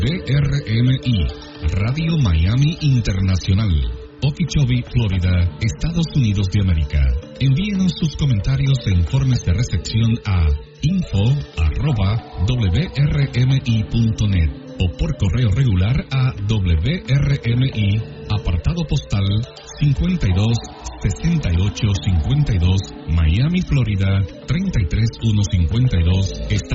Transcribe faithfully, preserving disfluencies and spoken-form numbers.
B R M I, Radio Miami Internacional, Okeechobee, Florida, Estados Unidos de América. Envíenos sus comentarios e informes de recepción a info arroba w r m i punto net o por correo regular a W R M I, apartado postal cincuenta y dos sesenta y ocho cincuenta y dos, Miami, Florida treinta y tres mil ciento cincuenta y dos.